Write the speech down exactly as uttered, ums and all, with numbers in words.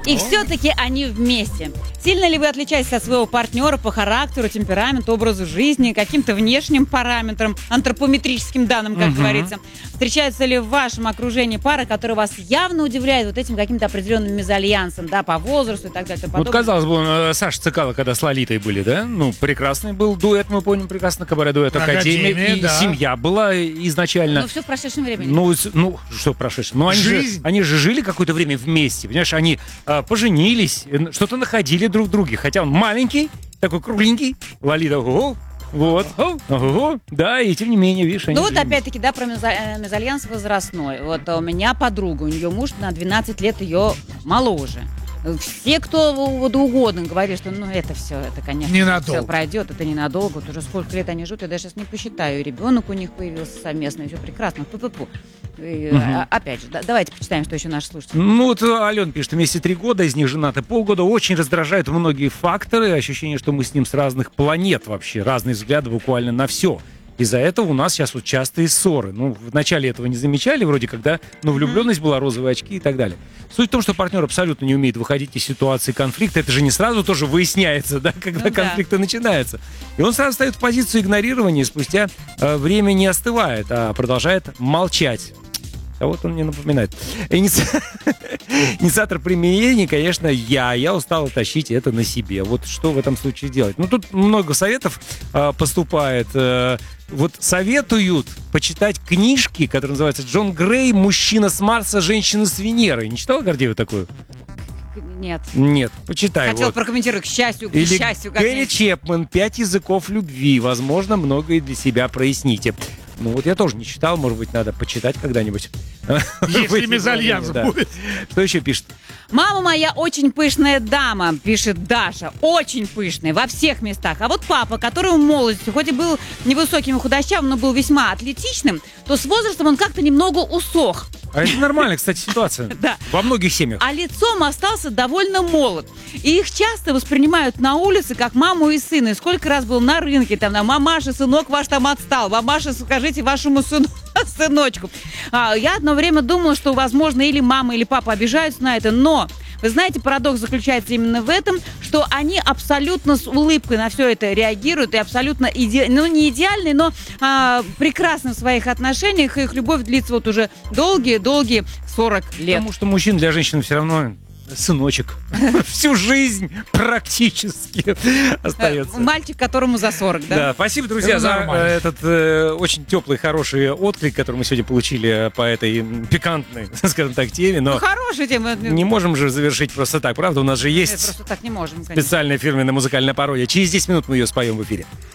И все-таки они вместе. Сильно ли вы отличаетесь от своего партнера по характеру, темпераменту, образу жизни, каким-то внешним параметрам, антропометрическим данным, как Мгм. говорится? Встречаются ли в вашем окружении пары, которые вас явно удивляют вот этим каким-то определенным мезальянсом, да, по возрасту и так далее? и тому Вот, подобное? казалось бы, э, Саша Цикало, когда с Лолитой были, да? Ну, прекрасный был дуэт, мы помним прекрасно, кабаре-дуэт «Академия». «Академия», И да. семья была изначально. Ну, все в прошедшем времени. Ну, с- ну, что прошедшее? Ну, они же, Жизнь. они же жили какое-то время вместе, понимаешь? Они а, поженились, э, что-то находили друг в друге. Хотя он маленький, такой кругленький, Лолита, ого, вот, ого, да, и тем не менее, видишь, они Ну вот жили. опять-таки, да, про меза- э, мезальянс возрастной. Вот у меня подруга, у нее муж на двенадцать лет ее моложе. Все, кто вот угодно говорит, что ну это все, это, конечно, Ненадолго. все пройдет, это ненадолго. Вот уже сколько лет они живут, я даже сейчас не посчитаю. И ребенок у них появился совместный, все прекрасно. Пу-пу-пу. И, Мгм. а- опять же, да- давайте почитаем, что еще наши слушатели. Ну вот Ален пишет, вместе три года, из них женаты полгода. Очень раздражают многие факторы, ощущение, что мы с ним с разных планет вообще, разные взгляды буквально на все. Из-за этого у нас сейчас вот частые ссоры. Ну, вначале этого не замечали, вроде когда, ну, влюбленность была, розовые очки и так далее. Суть в том, что партнер абсолютно не умеет выходить из ситуации конфликта. Это же не сразу тоже выясняется, да, когда Ну да. конфликт начинается. И он сразу ставит в позицию игнорирования, и спустя э, время не остывает, а продолжает молчать. А вот он мне напоминает. Иници- Инициатор примирения, конечно, я. Я устал тащить это на себе. Вот что в этом случае делать? Ну, тут много советов э, поступает. Э, вот советуют почитать книжки, которые называются «Джон Грей. Мужчина с Марса, женщина с Венеры». Не читала, Гордеева, такую? Нет. Нет, почитай. Хотел вот. прокомментировать, к счастью, к Или счастью. как Гэри мне- Чепман «Пять языков любви». Возможно, многое для себя проясните. Ну вот я тоже не читал, может быть, надо почитать когда-нибудь. В Если эти мезальянс времена, да. будет. Что еще пишет? Мама моя очень пышная дама, пишет Даша. Очень пышная, во всех местах. А вот папа, который в молодости, хоть и был невысоким и худощавым, но был весьма атлетичным, то с возрастом он как-то немного усох. А это нормальная, кстати, ситуация. Да. Во многих семьях. А лицом остался довольно молод. И их часто воспринимают на улице как маму и сына. И сколько раз был на рынке, там, на мамаша, сынок ваш там отстал. Мамаша, скажите вашему сыну, сыночку. А, я одно время думала, что, возможно, или мама, или папа обижаются на это, но... Вы знаете, парадокс заключается именно в этом, что они абсолютно с улыбкой на все это реагируют и абсолютно, иде... ну не идеальные, но а, прекрасны в своих отношениях. Их любовь длится вот уже долгие-долгие сорок лет. Потому что мужчин для женщин все равно сыночек. Всю жизнь практически остается. Мальчик, которому за сорок, да? Да, спасибо, друзья, Это за нормально. э, этот э, очень теплый, хороший отклик, который мы сегодня получили по этой м, пикантной, скажем так, теме. Ну, Но хорошая тема. не можем же завершить просто так, правда? У нас же Нет, есть просто так не можем, конечно. специальная фирменная музыкальная пародия. Через десять минут мы ее споем в эфире.